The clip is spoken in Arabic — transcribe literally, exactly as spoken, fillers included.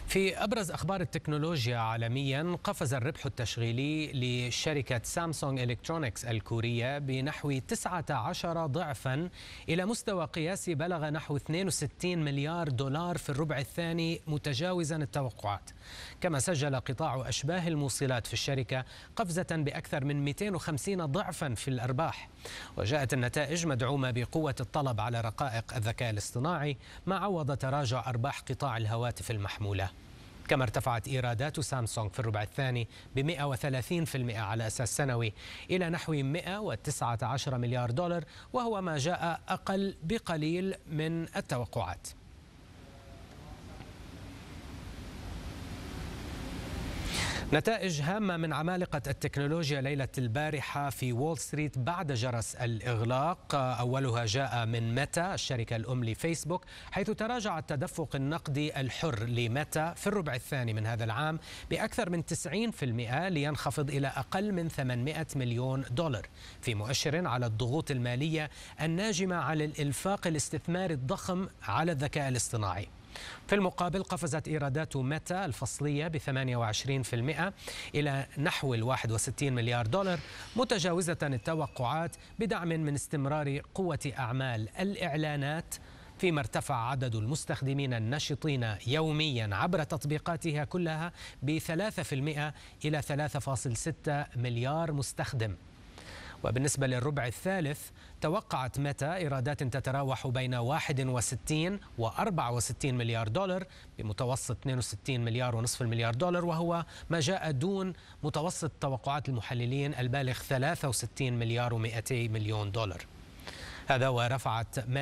في أبرز أخبار التكنولوجيا عالميا، قفز الربح التشغيلي لشركة سامسونج إلكترونيكس الكورية بنحو تسعة عشر ضعفا إلى مستوى قياسي بلغ نحو اثنين وستين مليار دولار في الربع الثاني، متجاوزا التوقعات. كما سجل قطاع أشباه الموصلات في الشركة قفزة بأكثر من مئتين وخمسين ضعفا في الأرباح، وجاءت النتائج مدعومة بقوة الطلب على رقائق الذكاء الاصطناعي، ما عوض تراجع أرباح قطاع الهواتف المحمولة. كما ارتفعت إيرادات سامسونج في الربع الثاني ب مئة وثلاثين بالمئة على أساس سنوي إلى نحو مئة وتسعة عشر مليار دولار، وهو ما جاء أقل بقليل من التوقعات. نتائج هامة من عمالقة التكنولوجيا ليلة البارحة في وول ستريت بعد جرس الإغلاق. أولها جاء من ميتا الشركة الأم لفيسبوك، حيث تراجع التدفق النقدي الحر لميتا في الربع الثاني من هذا العام بأكثر من تسعين بالمئة لينخفض إلى أقل من ثمانمئة مليون دولار، في مؤشر على الضغوط المالية الناجمة على الإنفاق الاستثماري الضخم على الذكاء الاصطناعي. في المقابل قفزت إيرادات ميتا الفصلية ب ثمانية وعشرين بالمئة إلى نحو واحد وستين مليار دولار، متجاوزة التوقعات بدعم من استمرار قوة أعمال الإعلانات، فيما ارتفع عدد المستخدمين النشطين يوميا عبر تطبيقاتها كلها ب ثلاثة بالمئة إلى ثلاثة فاصلة ستة مليار مستخدم. وبالنسبة للربع الثالث، توقعت ميتا إيرادات تتراوح بين واحد وستين وأربعة وستين مليار دولار بمتوسط اثنين وستين مليار ونصف المليار دولار، وهو ما جاء دون متوسط توقعات المحللين البالغ ثلاثة وستين مليار ومئتي مليون دولار. هذا ورفعت